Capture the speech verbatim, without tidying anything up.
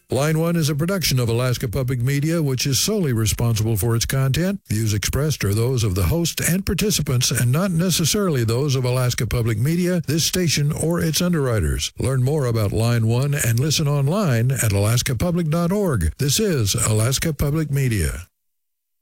Line One is a production of Alaska Public Media, which is solely responsible for its content. Views expressed are those of the host and participants and not necessarily those of Alaska Public Media, this station, or its underwriters. Learn more about Line One and listen online at alaska public dot org. This is Alaska Public Media.